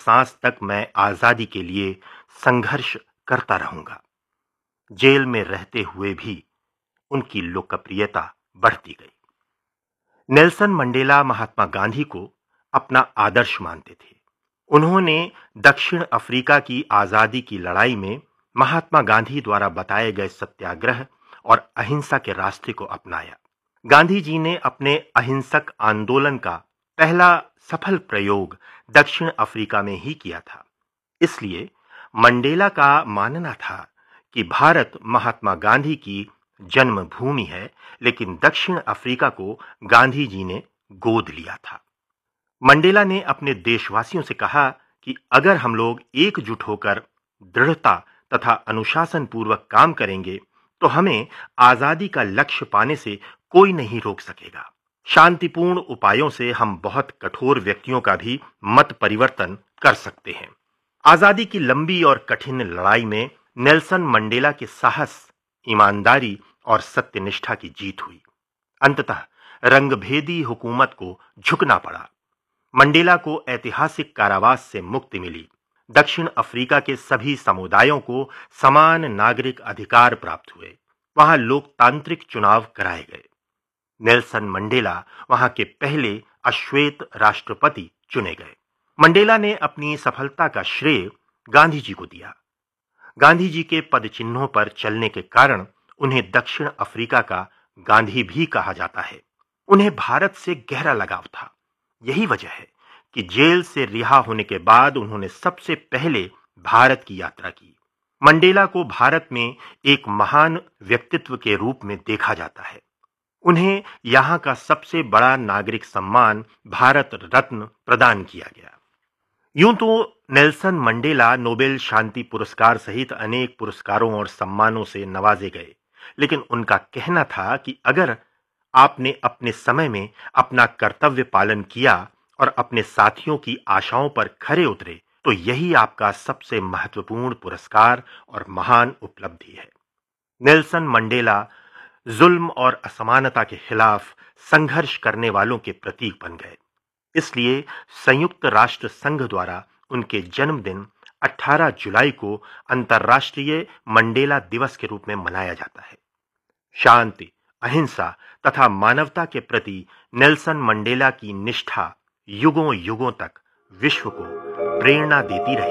सांस तक मैं आजादी के लिए संघर्ष करता रहूंगा। जेल में रहते हुए भी उनकी लोकप्रियता बढ़ती गई। नेल्सन मंडेला महात्मा गांधी को अपना आदर्श मानते थे। उन्होंने दक्षिण अफ्रीका की आजादी की लड़ाई में महात्मा गांधी द्वारा बताए गए सत्याग्रह और अहिंसा के रास्ते को अपनाया। गांधी जी ने अपने अहिंसक आंदोलन का पहला सफल प्रयोग दक्षिण अफ्रीका में ही किया था। इसलिए मंडेला का मानना था कि भारत महात्मा गांधी की जन्मभूमि है, लेकिन दक्षिण अफ्रीका को गांधी जी ने गोद लिया था। मंडेला ने अपने देशवासियों से कहा कि अगर हम लोग एकजुट होकर दृढ़ता तथा अनुशासन पूर्वक काम करेंगे तो हमें आजादी का लक्ष्य पाने से कोई नहीं रोक सकेगा। शांतिपूर्ण उपायों से हम बहुत कठोर व्यक्तियों का भी मत परिवर्तन कर सकते हैं। आजादी की लंबी और कठिन लड़ाई में नेल्सन मंडेला के साहस, ईमानदारी और सत्यनिष्ठा की जीत हुई। अंततः रंगभेदी हुकूमत को झुकना पड़ा। मंडेला को ऐतिहासिक कारावास से मुक्ति मिली। दक्षिण अफ्रीका के सभी समुदायों को समान नागरिक अधिकार प्राप्त हुए। वहां लोकतांत्रिक चुनाव कराए गए। नेल्सन मंडेला वहां के पहले अश्वेत राष्ट्रपति चुने गए। मंडेला ने अपनी सफलता का श्रेय गांधी जी को दिया। गांधी जी के पद चिन्हों पर चलने के कारण उन्हें दक्षिण अफ्रीका का गांधी भी कहा जाता है। उन्हें भारत से गहरा लगाव था। यही वजह है कि जेल से रिहा होने के बाद उन्होंने सबसे पहले भारत की यात्रा की। मंडेला को भारत में एक महान व्यक्तित्व के रूप में देखा जाता है। उन्हें यहां का सबसे बड़ा नागरिक सम्मान भारत रत्न प्रदान किया गया। यूं तो नेल्सन मंडेला नोबेल शांति पुरस्कार सहित अनेक पुरस्कारों और सम्मानों से नवाजे गए, लेकिन उनका कहना था कि अगर आपने अपने समय में अपना कर्तव्य पालन किया और अपने साथियों की आशाओं पर खरे उतरे तो यही आपका सबसे महत्वपूर्ण पुरस्कार और महान उपलब्धि है। नेल्सन मंडेला जुल्म और असमानता के खिलाफ संघर्ष करने वालों के प्रतीक बन गए। इसलिए संयुक्त राष्ट्र संघ द्वारा उनके जन्मदिन 18 जुलाई को अंतर्राष्ट्रीय मंडेला दिवस के रूप में मनाया जाता है। शांति, अहिंसा तथा मानवता के प्रति नेल्सन मंडेला की निष्ठा युगों युगों तक विश्व को प्रेरणा देती रही।